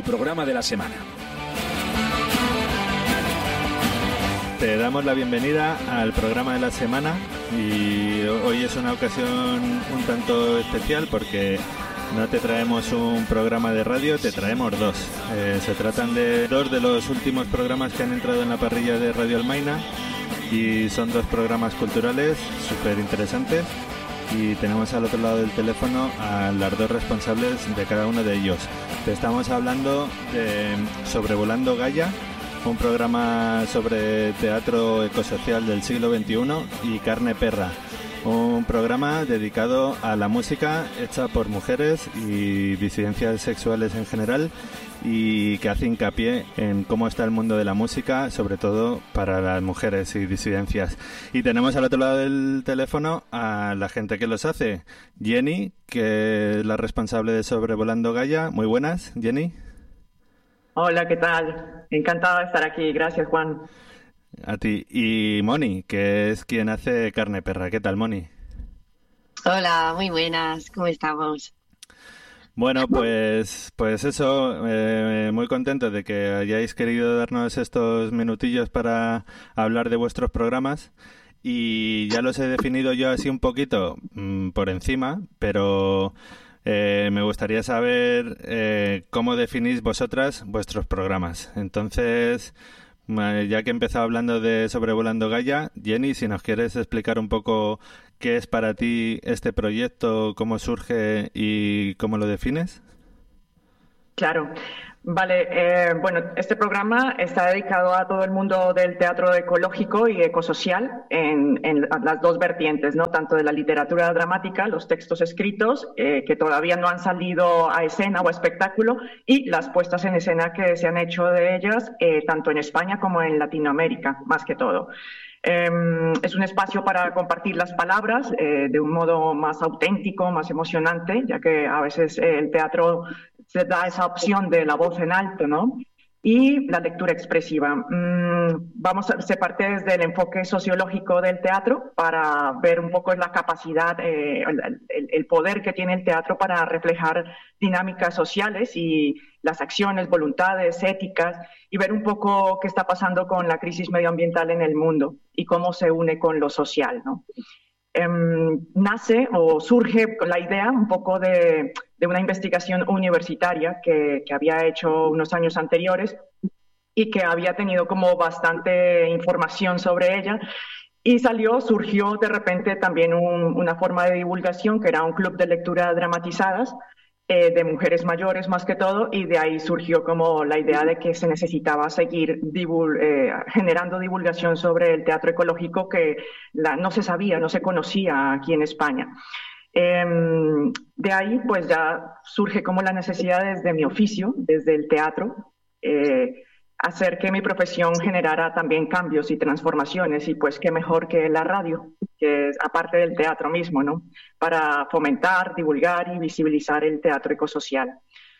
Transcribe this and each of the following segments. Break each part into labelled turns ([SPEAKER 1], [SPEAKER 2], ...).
[SPEAKER 1] programa de la semana.
[SPEAKER 2] Te damos la bienvenida al programa de la semana y hoy es una ocasión un tanto especial porque no te traemos un programa de radio, te traemos dos. Se tratan de dos de los últimos programas que han entrado en la parrilla de Radio Almaina y son dos programas culturales súper interesantes y tenemos al otro lado del teléfono a las dos responsables de cada uno de ellos. Te estamos hablando de Sobrevolando Gaia, un programa sobre teatro ecosocial del siglo XXI, y Carne Perra, un programa dedicado a la música hecha por mujeres y disidencias sexuales en general y que hace hincapié en cómo está el mundo de la música, sobre todo para las mujeres y disidencias. Y tenemos al otro lado del teléfono a la gente que los hace. Jenny, que es la responsable de Sobrevolando Gaia. Muy buenas, Jenny.
[SPEAKER 3] Hola, ¿qué tal? Encantada de estar aquí. Gracias, Juan.
[SPEAKER 2] A ti. Y Moni, que es quien hace Carne Perra. ¿Qué tal, Moni?
[SPEAKER 4] Hola, muy buenas. ¿Cómo estamos?
[SPEAKER 2] Bueno, pues eso, muy contento de que hayáis querido darnos estos minutillos para hablar de vuestros programas. Y ya los he definido yo así un poquito por encima, pero me gustaría saber cómo definís vosotras vuestros programas. Entonces, ya que he empezado hablando de Sobrevolando Gaia, Jenny, si nos quieres explicar un poco qué es para ti este proyecto, cómo surge y cómo lo defines.
[SPEAKER 3] Claro. Vale, bueno, este programa está dedicado a todo el mundo del teatro ecológico y ecosocial en las dos vertientes, ¿no? Tanto de la literatura dramática, los textos escritos que todavía no han salido a escena o a espectáculo, y las puestas en escena que se han hecho de ellas, tanto en España como en Latinoamérica, más que todo. Es un espacio para compartir las palabras de un modo más auténtico, más emocionante, ya que a veces el teatro se da esa opción de la voz en alto, ¿no? Y la lectura expresiva. Se parte desde el enfoque sociológico del teatro para ver un poco la capacidad, el poder que tiene el teatro para reflejar dinámicas sociales y las acciones, voluntades, éticas, y ver un poco qué está pasando con la crisis medioambiental en el mundo y cómo se une con lo social, ¿no? Nace o surge con la idea un poco de una investigación universitaria que había hecho unos años anteriores y que había tenido como bastante información sobre ella, y surgió de repente también una forma de divulgación que era un club de lectura dramatizadas de mujeres mayores más que todo, y de ahí surgió como la idea de que se necesitaba seguir generando divulgación sobre el teatro ecológico que no se sabía, no se conocía aquí en España. De ahí pues ya surge como la necesidad desde mi oficio, desde el teatro, hacer que mi profesión generara también cambios y transformaciones, y pues qué mejor que la radio, que es aparte del teatro mismo, ¿no? Para fomentar, divulgar y visibilizar el teatro ecosocial.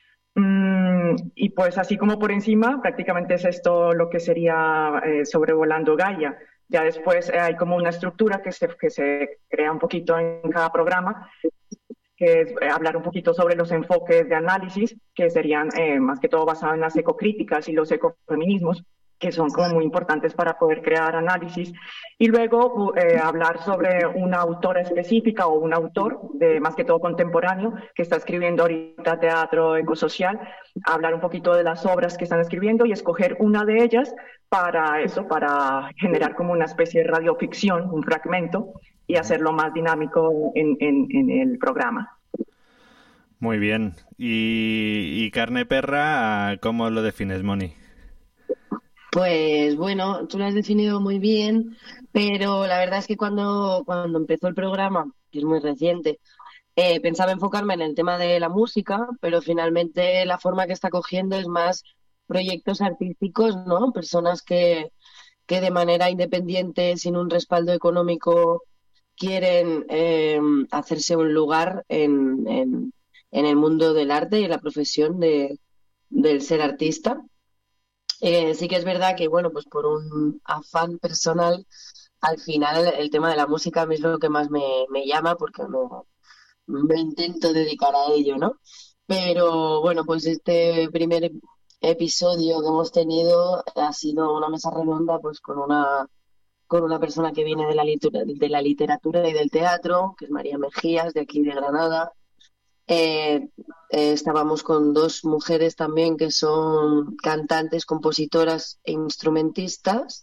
[SPEAKER 3] Y pues así como por encima, prácticamente es esto lo que sería Sobrevolando Gaia. Ya después hay como una estructura que se crea un poquito en cada programa, que es hablar un poquito sobre los enfoques de análisis, que serían más que todo basados en las ecocríticas y los ecofeminismos, que son como muy importantes para poder crear análisis. Y luego hablar sobre una autora específica o un autor, más que todo contemporáneo, que está escribiendo ahorita teatro ecosocial, hablar un poquito de las obras que están escribiendo y escoger una de ellas para eso, para generar como una especie de radioficción, un fragmento, y hacerlo más dinámico en el programa.
[SPEAKER 2] Muy bien. ¿Y Carne Perra, cómo lo defines, Moni?
[SPEAKER 4] Pues bueno, tú lo has definido muy bien, pero la verdad es que cuando empezó el programa, que es muy reciente, pensaba enfocarme en el tema de la música, pero finalmente la forma que está cogiendo es más proyectos artísticos, ¿no? Personas que de manera independiente, sin un respaldo económico, quieren hacerse un lugar en el mundo del arte y en la profesión del ser artista. Sí que es verdad que, bueno, pues por un afán personal, al final el tema de la música a mí es lo que más me llama, porque me intento dedicar a ello, ¿no? Pero bueno, pues este primer episodio que hemos tenido ha sido una mesa redonda pues con una persona que viene de la literatura y del teatro, que es María Mejías, de aquí de Granada. Estábamos con dos mujeres también que son cantantes, compositoras e instrumentistas.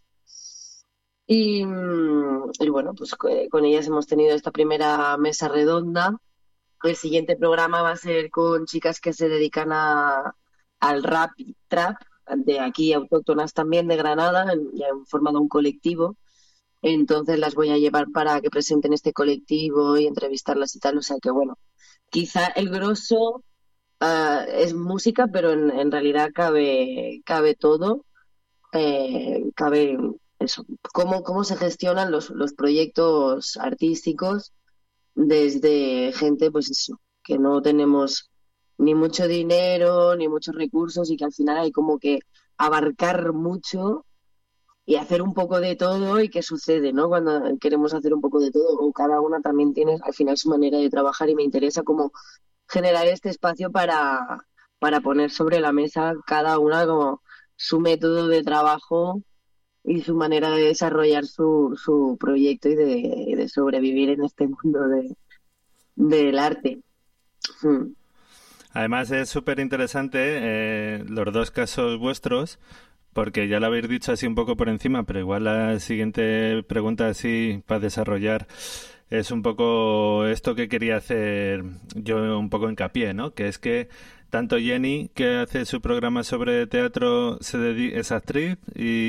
[SPEAKER 4] Y bueno, pues con ellas hemos tenido esta primera mesa redonda. El siguiente programa va a ser con chicas que se dedican al rap y trap, de aquí autóctonas también de Granada, ya han formado un colectivo. Entonces las voy a llevar para que presenten este colectivo y entrevistarlas y tal. O sea que bueno, quizá el grosso es música, pero en realidad cabe todo. Cabe eso, cómo se gestionan los proyectos artísticos desde gente, pues eso, que no tenemos ni mucho dinero, ni muchos recursos y que al final hay como que abarcar mucho y hacer un poco de todo y qué sucede, ¿no? Cuando queremos hacer un poco de todo, o cada una también tiene al final su manera de trabajar y me interesa como generar este espacio para poner sobre la mesa cada una como su método de trabajo y su manera de desarrollar su proyecto y de sobrevivir en este mundo del arte. Mm.
[SPEAKER 2] Además es súper interesante los dos casos vuestros, porque ya lo habéis dicho así un poco por encima, pero igual la siguiente pregunta así para desarrollar es un poco esto que quería hacer yo un poco hincapié, ¿no? Que es que tanto Jenny, que hace su programa sobre teatro, es actriz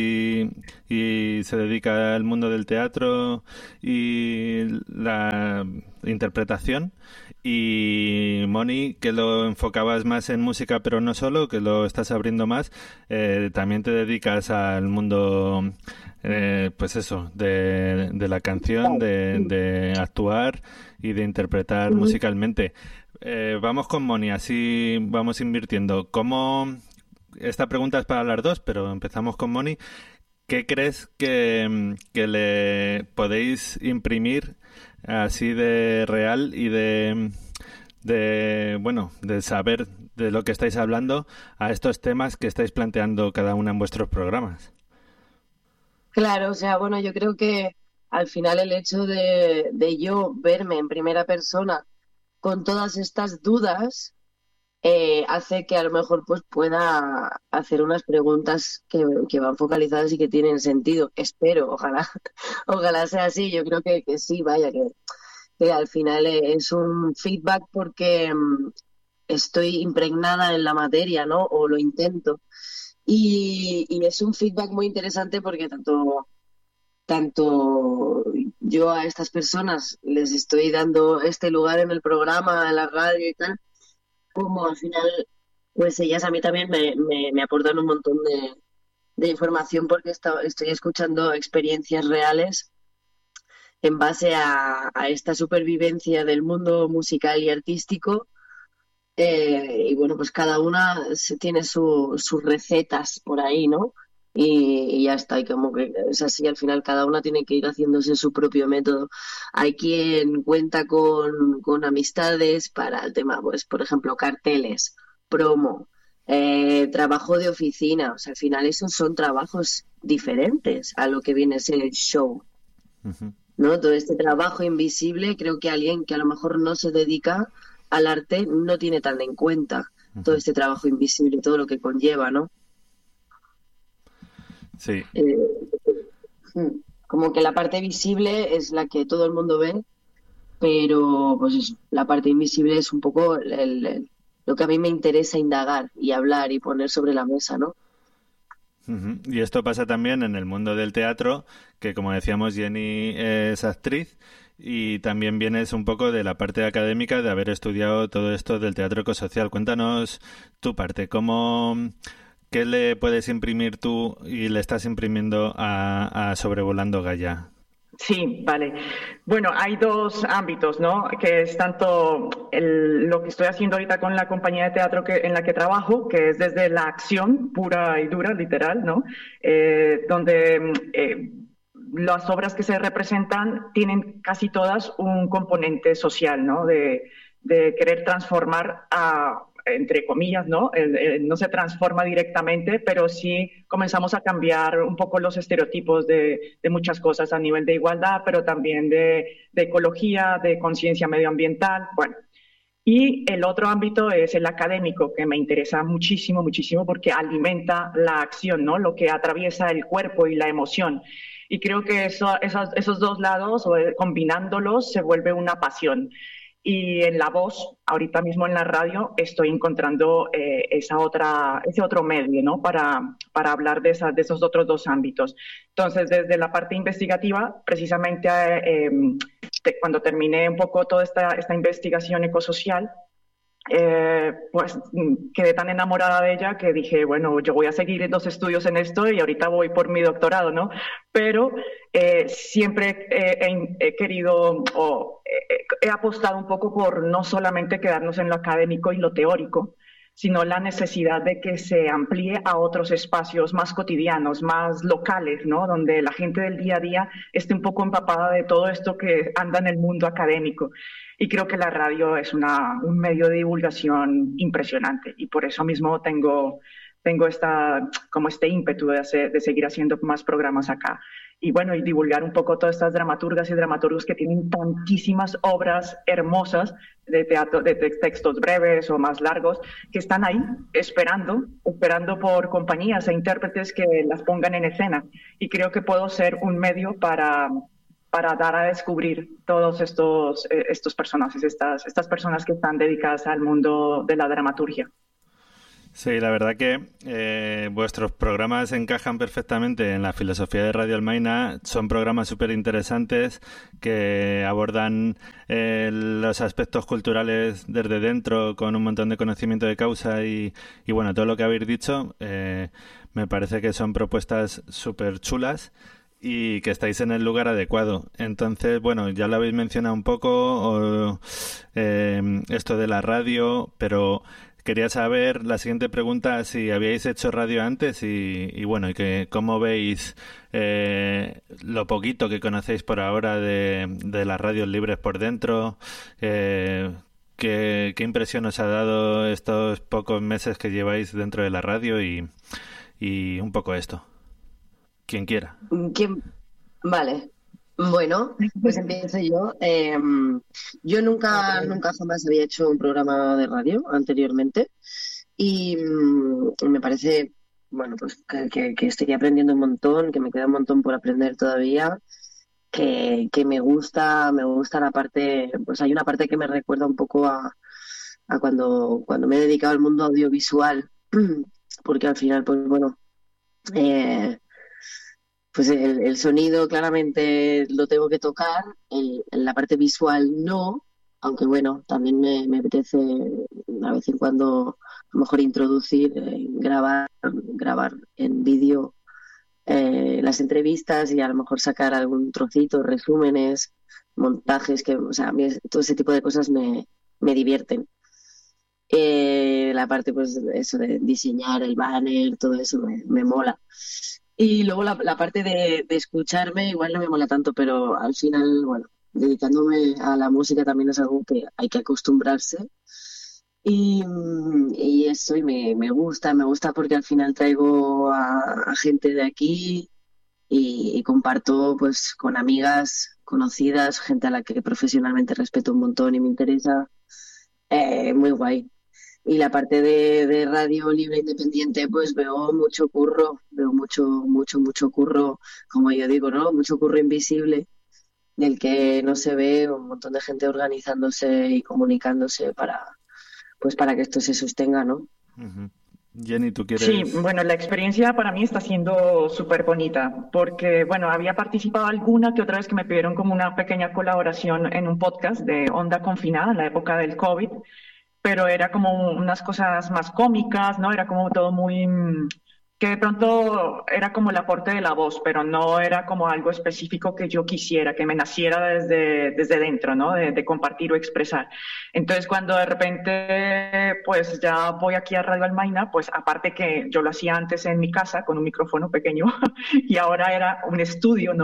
[SPEAKER 2] y se dedica al mundo del teatro y la interpretación. Y Moni, que lo enfocabas más en música, pero no solo, que lo estás abriendo más, también te dedicas al mundo, pues eso, de la canción, de actuar y de interpretar musicalmente. Vamos con Moni, así vamos invirtiendo. Esta pregunta es para las dos, pero empezamos con Moni. ¿Qué crees que le podéis imprimir así de real y bueno, de saber de lo que estáis hablando a estos temas que estáis planteando cada una en vuestros programas?
[SPEAKER 4] Claro, o sea, bueno, yo creo que al final el hecho de yo verme en primera persona con todas estas dudas hace que a lo mejor pues pueda hacer unas preguntas que van focalizadas y que tienen sentido. Espero, ojalá, ojalá sea así. Yo creo que sí, vaya, que al final es un feedback porque estoy impregnada en la materia, ¿no? O lo intento. Y es un feedback muy interesante porque tanto yo a estas personas les estoy dando este lugar en el programa, en la radio y tal, como al final, pues ellas a mí también me aportan un montón de información porque estoy escuchando experiencias reales en base a esta supervivencia del mundo musical y artístico. Y bueno, pues cada una tiene sus recetas por ahí, ¿no? Y ya está, y como que es así, al final cada una tiene que ir haciéndose su propio método. Hay quien cuenta con amistades para el tema, pues por ejemplo, carteles, promo, trabajo de oficina, o sea, al final esos son trabajos diferentes a lo que viene a ser el show,
[SPEAKER 2] Uh-huh.
[SPEAKER 4] ¿no? Todo este trabajo invisible, creo que alguien que a lo mejor no se dedica al arte no tiene tan en cuenta todo este trabajo invisible, todo lo que conlleva, ¿no?
[SPEAKER 2] Sí.
[SPEAKER 4] Como que la parte visible es la que todo el mundo ve, pero pues eso, la parte invisible es un poco lo que a mí me interesa indagar y hablar y poner sobre la mesa, ¿no?
[SPEAKER 2] Uh-huh. Y esto pasa también en el mundo del teatro, que como decíamos, Jenny es actriz y también vienes un poco de la parte académica de haber estudiado todo esto del teatro ecosocial. Cuéntanos tu parte, ¿qué le puedes imprimir tú y le estás imprimiendo a Sobrevolando Gaia?
[SPEAKER 3] Sí, vale. Bueno, hay dos ámbitos, ¿no? Que es tanto lo que estoy haciendo ahorita con la compañía de teatro en la que trabajo, que es desde la acción pura y dura, literal, ¿no? Donde las obras que se representan tienen casi todas un componente social, ¿no? De querer transformar entre comillas, ¿no? No se transforma directamente, pero sí comenzamos a cambiar un poco los estereotipos de muchas cosas a nivel de igualdad, pero también de ecología, de conciencia medioambiental, bueno. Y el otro ámbito es el académico, que me interesa muchísimo, muchísimo, porque alimenta la acción, ¿no? Lo que atraviesa el cuerpo y la emoción. Y creo que esos dos lados, combinándolos, se vuelve una pasión. Y en la voz, ahorita mismo en la radio, estoy encontrando ese otro medio, ¿no? Para hablar de esos otros dos ámbitos. Entonces, desde la parte investigativa, precisamente cuando terminé un poco toda esta investigación ecosocial, pues quedé tan enamorada de ella que dije, bueno, yo voy a seguir los estudios en esto y ahorita voy por mi doctorado, ¿no? Pero siempre he querido o he apostado un poco por no solamente quedarnos en lo académico y lo teórico, sino la necesidad de que se amplíe a otros espacios más cotidianos, más locales, ¿no? Donde la gente del día a día esté un poco empapada de todo esto que anda en el mundo académico. Y creo que la radio es un medio de divulgación impresionante y por eso mismo tengo como este ímpetu de seguir haciendo más programas acá. Y bueno, y divulgar un poco todas estas dramaturgas y dramaturgos que tienen tantísimas obras hermosas de teatro, de textos breves o más largos, que están ahí esperando por compañías e intérpretes que las pongan en escena. Y creo que puedo ser un medio para dar a descubrir todos estos personajes, estas personas que están dedicadas al mundo de la dramaturgia.
[SPEAKER 2] Sí, la verdad que vuestros programas encajan perfectamente en la filosofía de Radio Almaina. Son programas súper interesantes que abordan los aspectos culturales desde dentro con un montón de conocimiento de causa y bueno, todo lo que habéis dicho me parece que son propuestas súper chulas y que estáis en el lugar adecuado. Entonces, bueno, ya lo habéis mencionado un poco, esto de la radio, pero quería saber la siguiente pregunta, si habíais hecho radio antes y bueno, y que cómo veis lo poquito que conocéis por ahora de las radios libres por dentro. ¿Qué impresión os ha dado estos pocos meses que lleváis dentro de la radio y un poco esto? Quien quiera.
[SPEAKER 4] Vale. Bueno, pues empiezo yo. Yo nunca jamás había hecho un programa de radio anteriormente y me parece, bueno, pues que estoy aprendiendo un montón, que me queda un montón por aprender todavía, que me gusta la parte, pues hay una parte que me recuerda un poco a cuando me he dedicado al mundo audiovisual, porque al final, pues bueno, pues el sonido claramente lo tengo que tocar, la parte visual no, aunque bueno, también me apetece de vez en cuando a lo mejor introducir, grabar en vídeo las entrevistas y a lo mejor sacar algún trocito, resúmenes, montajes, o sea, a mí todo ese tipo de cosas me divierten. La parte, pues, eso de diseñar el banner, todo eso me mola. Y luego la parte de escucharme igual no me mola tanto, pero al final, bueno, dedicándome a la música también es algo que hay que acostumbrarse. Y eso me gusta porque al final traigo a gente de aquí y comparto pues con amigas conocidas, gente a la que profesionalmente respeto un montón y me interesa. Muy guay. Y la parte de radio libre independiente, pues veo mucho curro, mucho curro, como yo digo, ¿no? Mucho curro invisible, del que no se ve, un montón de gente organizándose y comunicándose para que esto se sostenga, ¿no?
[SPEAKER 2] Uh-huh. Jenny, ¿tú quieres...?
[SPEAKER 3] Sí, bueno, la experiencia para mí está siendo súper bonita, porque, bueno, había participado alguna que otra vez que me pidieron como una pequeña colaboración en un podcast de Onda Confinada en la época del COVID, pero era como unas cosas más cómicas, ¿no? Era como todo muy... que de pronto era como el aporte de la voz, pero no era como algo específico que yo quisiera, que me naciera desde dentro, ¿no? De compartir o expresar. Entonces, cuando de repente, pues ya voy aquí a Radio Almaina, pues aparte que yo lo hacía antes en mi casa con un micrófono pequeño y ahora era un estudio, ¿no?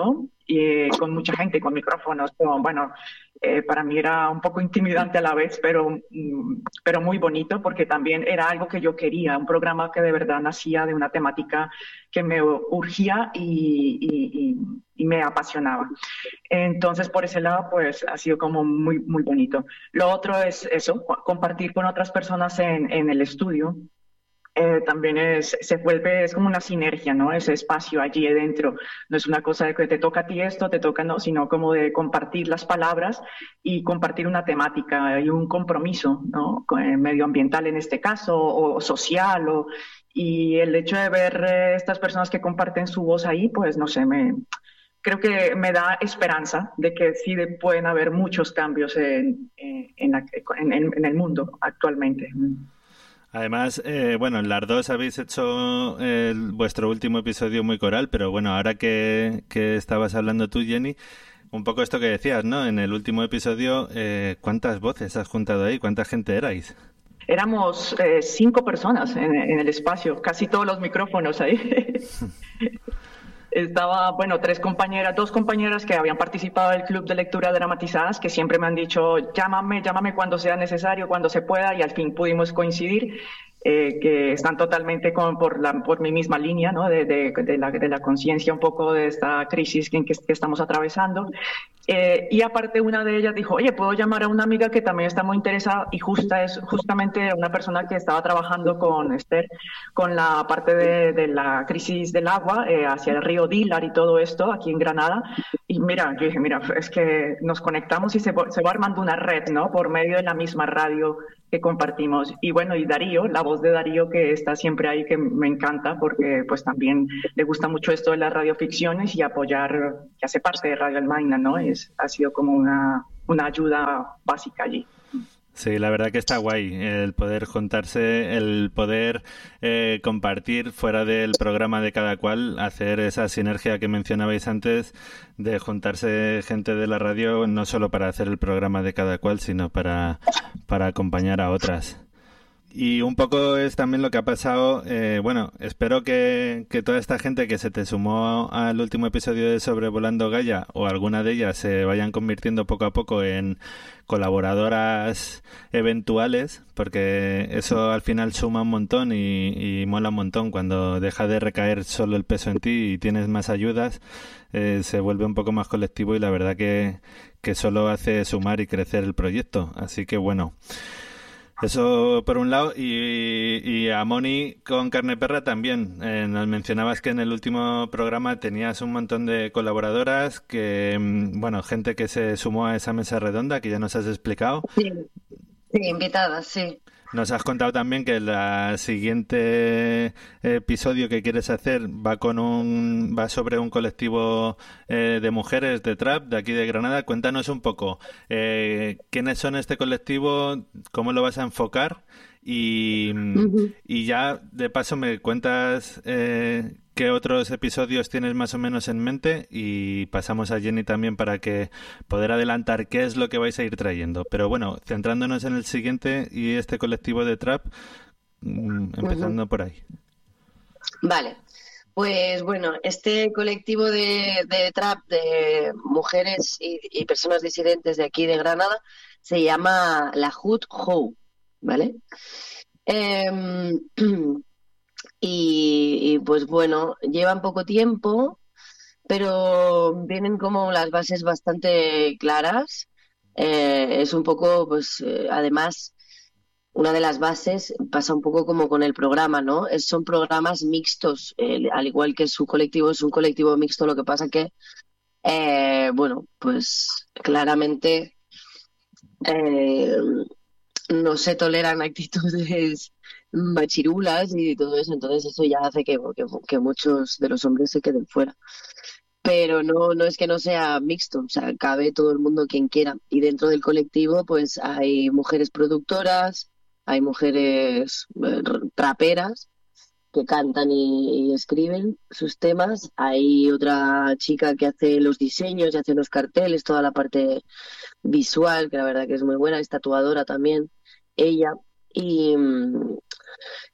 [SPEAKER 3] con mucha gente, con micrófonos, bueno, para mí era un poco intimidante a la vez, pero muy bonito porque también era algo que yo quería, un programa que de verdad nacía de una temática que me urgía y me apasionaba. Entonces, por ese lado, pues ha sido como muy, muy bonito. Lo otro es eso, compartir con otras personas en el estudio. También es como una sinergia, ¿no? Ese espacio allí dentro. No es una cosa de que te toca a ti esto, te toca, no, sino como de compartir las palabras y compartir una temática y un compromiso, ¿no? Medioambiental en este caso, o social, y el hecho de ver estas personas que comparten su voz ahí, pues no sé, creo que me da esperanza de que sí pueden haber muchos cambios en el mundo actualmente.
[SPEAKER 2] Además, bueno, en las dos habéis hecho vuestro último episodio muy coral, pero bueno, ahora que estabas hablando tú, Jenny, un poco esto que decías, ¿no? En el último episodio, ¿cuántas voces has juntado ahí? ¿Cuánta gente erais?
[SPEAKER 3] Éramos 5 personas en el espacio, casi todos los micrófonos ahí. Estaba, bueno, 2 compañeras que habían participado del club de lectura dramatizadas, que siempre me han dicho, llámame cuando sea necesario, cuando se pueda, y al fin pudimos coincidir, que están totalmente por mi misma línea, ¿no? de la conciencia un poco de esta crisis que estamos atravesando. Y aparte una de ellas dijo, oye, ¿puedo llamar a una amiga que también está muy interesada? Y es justamente una persona que estaba trabajando con Esther, con la parte de la crisis del agua hacia el río Dilar y todo esto aquí en Granada. Y mira, yo dije, mira, es que nos conectamos y se va armando una red, ¿no? Por medio de la misma radio que compartimos. Y bueno, y Darío, la voz de Darío que está siempre ahí, que me encanta porque pues también le gusta mucho esto de las radioficciones y apoyar, que hace parte de Radio Almaina, ¿no? Ha sido como una ayuda básica allí.
[SPEAKER 2] Sí, la verdad que está guay el poder juntarse, el poder compartir fuera del programa de cada cual, hacer esa sinergia que mencionabais antes de juntarse gente de la radio no solo para hacer el programa de cada cual, sino para acompañar a otras. Y un poco es también lo que ha pasado, bueno, espero que toda esta gente que se te sumó al último episodio de Sobrevolando Gaia, o alguna de ellas, se vayan convirtiendo poco a poco en colaboradoras eventuales, porque eso al final suma un montón y mola un montón. Cuando deja de recaer solo el peso en ti y tienes más ayudas, se vuelve un poco más colectivo y la verdad que solo hace sumar y crecer el proyecto. Así que bueno, eso por un lado, y a Moni con Carne Perra también. Nos mencionabas que en el último programa tenías un montón de colaboradoras, que bueno, gente que se sumó a esa mesa redonda que ya nos has explicado.
[SPEAKER 4] Sí, invitadas, sí.
[SPEAKER 2] Nos has contado también que el siguiente episodio que quieres hacer va sobre un colectivo de mujeres de trap de aquí de Granada. Cuéntanos un poco quiénes son este colectivo, cómo lo vas a enfocar y ya de paso me cuentas qué otros episodios tienes más o menos en mente y pasamos a Jenny también para que poder adelantar qué es lo que vais a ir trayendo. Pero bueno, centrándonos en el siguiente y este colectivo de trap, empezando por ahí.
[SPEAKER 4] Vale, pues bueno, este colectivo de trap de mujeres y personas disidentes de aquí de Granada se llama La Hood Ho, ¿vale? Y pues bueno, llevan poco tiempo, pero vienen como las bases bastante claras. Es un poco, pues, además, una de las bases pasa un poco como con el programa, ¿no? Son programas mixtos, al igual que su colectivo es un colectivo mixto, lo que pasa que, bueno, pues claramente no se toleran actitudes machirulas y todo eso, entonces eso ya hace que muchos de los hombres se queden fuera. Pero no es que no sea mixto, o sea, cabe todo el mundo quien quiera. Y dentro del colectivo, pues hay mujeres productoras, hay mujeres raperas que cantan y escriben sus temas. Hay otra chica que hace los diseños y hace los carteles, toda la parte visual, que la verdad que es muy buena, es tatuadora también, ella.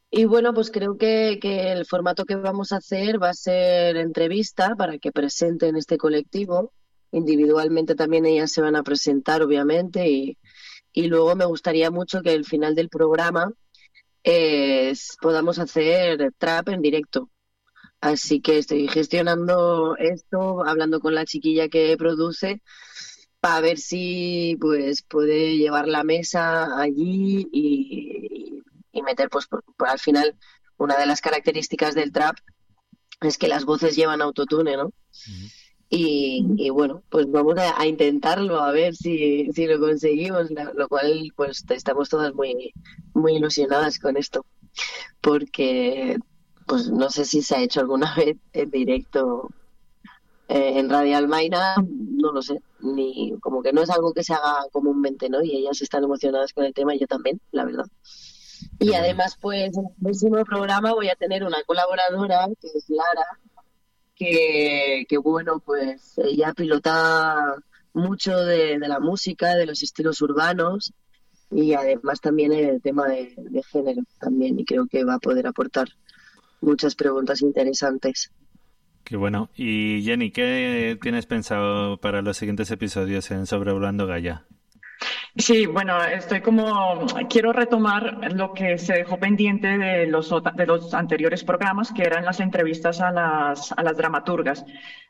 [SPEAKER 4] Y bueno, pues creo que el formato que vamos a hacer va a ser entrevista para que presenten este colectivo. Individualmente también ellas se van a presentar, obviamente, y luego me gustaría mucho que al final del programa podamos hacer trap en directo. Así que estoy gestionando esto, hablando con la chiquilla que produce, para ver si pues puede llevar la mesa allí y meter, pues al final, una de las características del trap es que las voces llevan autotune, ¿no?
[SPEAKER 2] Ujú.
[SPEAKER 4] Y bueno, pues vamos a intentarlo, a ver si lo conseguimos, lo cual pues estamos todas muy ilusionadas con esto, porque pues no sé si se ha hecho alguna vez en directo en Radio Almaina, no lo sé, ni como que no es algo que se haga comúnmente, ¿no? Y ellas están emocionadas con el tema y yo también, la verdad.
[SPEAKER 2] Qué
[SPEAKER 4] Y
[SPEAKER 2] bueno.
[SPEAKER 4] además, pues en el próximo programa voy a tener una colaboradora, que es Lara, que bueno, pues ella pilota mucho de la música, de los estilos urbanos y además también el tema de género también, y creo que va a poder aportar muchas preguntas interesantes.
[SPEAKER 2] Qué bueno. Y Jenny, ¿qué tienes pensado para los siguientes episodios en Sobrevolando Gaia?
[SPEAKER 3] Sí, bueno, quiero retomar lo que se dejó pendiente de los anteriores programas, que eran las entrevistas a las dramaturgas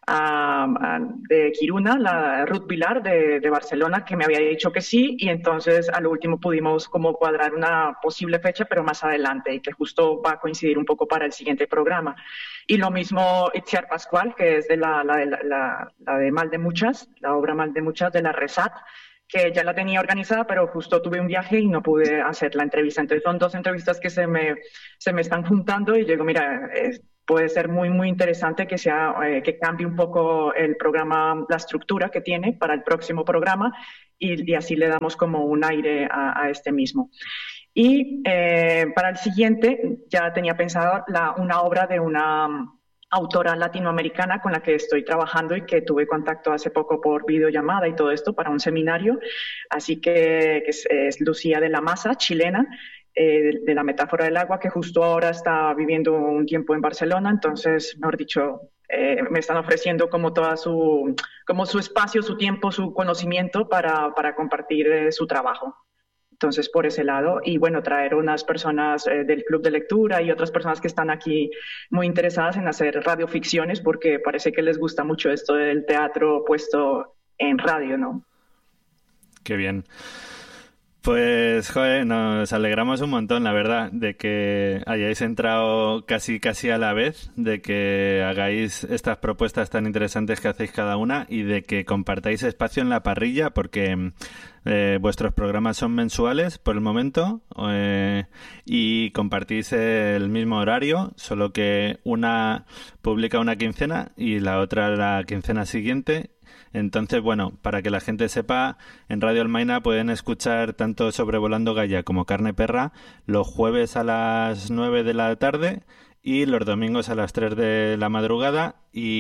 [SPEAKER 3] de Quiruna, la Ruth Pilar de Barcelona, que me había dicho que sí, y entonces a lo último pudimos como cuadrar una posible fecha, pero más adelante, y que justo va a coincidir un poco para el siguiente programa. Y lo mismo Itziar Pascual, que es de la de Mal de Muchas, la obra Mal de Muchas de la Resat, que ya la tenía organizada, pero justo tuve un viaje y no pude hacer la entrevista. Entonces son dos entrevistas que se me están juntando y yo digo, mira, puede ser muy interesante que cambie un poco el programa, la estructura que tiene para el próximo programa y así le damos como un aire a este mismo. Y para el siguiente ya tenía pensado una obra de una autora latinoamericana con la que estoy trabajando y que tuve contacto hace poco por videollamada y todo esto para un seminario. Así que es Lucía de la Maza, chilena, de la metáfora del agua, que justo ahora está viviendo un tiempo en Barcelona. Entonces, mejor dicho, me están ofreciendo como su espacio, su tiempo, su conocimiento para compartir su trabajo. Entonces, por ese lado, y bueno, traer unas personas del club de lectura y otras personas que están aquí muy interesadas en hacer radioficciones, porque parece que les gusta mucho esto del teatro puesto en radio, ¿no?
[SPEAKER 2] Qué bien. Pues, joder, nos alegramos un montón, la verdad, de que hayáis entrado casi a la vez, de que hagáis estas propuestas tan interesantes que hacéis cada una y de que compartáis espacio en la parrilla, porque vuestros programas son mensuales por el momento y compartís el mismo horario, solo que una publica una quincena y la otra la quincena siguiente. Entonces, bueno, para que la gente sepa, en Radio Almaina pueden escuchar tanto Sobrevolando Gaia como Carne Perra los jueves a las 9 de la tarde y los domingos a las 3 de la madrugada.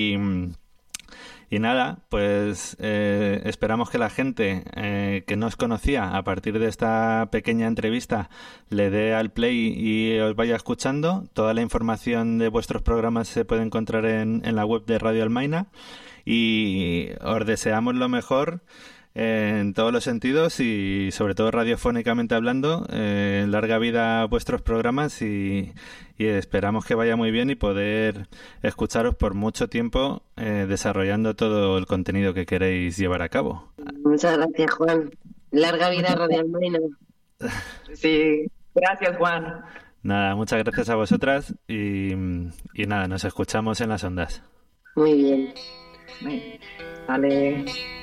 [SPEAKER 2] Y nada, pues esperamos que la gente que no os conocía a partir de esta pequeña entrevista le dé al play y os vaya escuchando. Toda la información de vuestros programas se puede encontrar en la web de Radio Almaina. Y os deseamos lo mejor en todos los sentidos y sobre todo radiofónicamente hablando, larga vida a vuestros programas y esperamos que vaya muy bien y poder escucharos por mucho tiempo desarrollando todo el contenido que queréis llevar a cabo.
[SPEAKER 4] Muchas gracias, Juan. Larga vida, Radio Almaina.
[SPEAKER 3] Sí, gracias, Juan.
[SPEAKER 2] Nada, muchas gracias a vosotras y nada, nos escuchamos en las ondas.
[SPEAKER 4] Muy bien.
[SPEAKER 3] Vale.